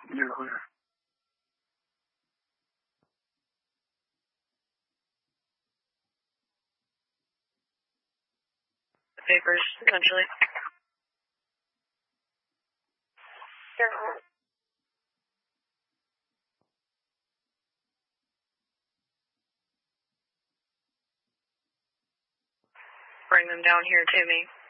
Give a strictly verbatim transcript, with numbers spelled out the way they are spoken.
You're clear. Papers, essentially. You're clear. Bring them down here to me.